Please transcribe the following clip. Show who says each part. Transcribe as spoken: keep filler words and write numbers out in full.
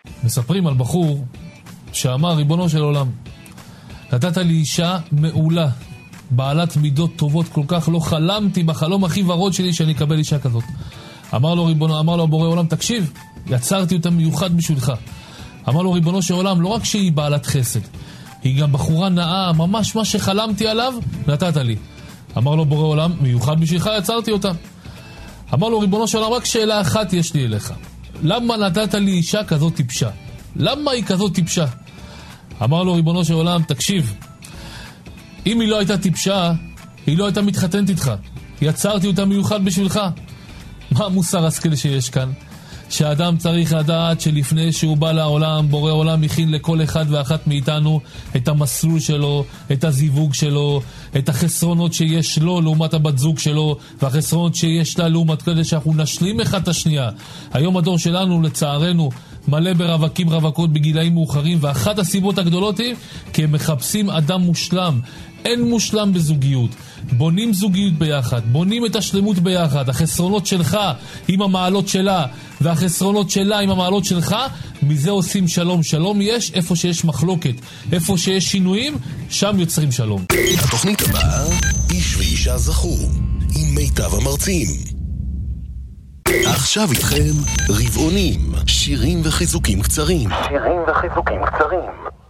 Speaker 1: מספרים על בחור שאמר, ריבונו של עולם, נתת לי אישה מעולה, בעלת מידות טובות כל כך, לא חלמתי בחלום הכי ורוד שלי שאני אקבל אישה כזאת. אמר לו ריבונו, אמר לו בורא עולם, תקשיב, יצרתי אותה מיוחד בשבילך. אמר לו ריבונו של עולם, לא רק שהיא בעלת חסד, היא גם בחורה נאה, ממש מה שחלמתי עליו, נתת לי. אמר לו בורא עולם, מיוחד בשבילך יצרתי אותה. אמר לו ריבונו של עולם, רק שאלה אחת יש לי אליך. למה נתת לי אישה כזאת טיפשה? למה היא כזאת טיפשה? אמר לו ריבונו של עולם, תקשיב, אם היא לא הייתה טיפשה, היא לא הייתה מתחתנת איתך. יצרתי אותה מיוחד בשבילך. מה המוסר השכל שיש כאן? שהאדם צריך לדעת שלפני שהוא בא לעולם, בורא עולם הכין לכל אחד ואחת מאיתנו את המסלול שלו, את הזיווג שלו, את החסרונות שיש לו לעומת הבת זוג שלו, והחסרונות שיש לה לעומת כדי שאנחנו נשלים אחד את השנייה. היום הדור שלנו לצערנו מלא ברווקים רווקות בגילאים מאוחרים, ואחת הסיבות הגדולות היא כי הם מחפשים אדם מושלם. אין מושלם בזוגיות. בונים זוגיות ביחד, בונים את השלמות ביחד. החסרונות שלך עם המעלות שלה, והחסרונות שלה עם המעלות שלך, מזה עושים שלום. שלום יש איפה שיש מחלוקת, איפה שיש שינויים, שם יוצרים שלום.
Speaker 2: התוכנית הבאה, איש ואישה זכו, עם מיטב המרצים. עכשיו איתכם רבעונים, שירים וחיזוקים קצרים. שירים וחיזוקים קצרים.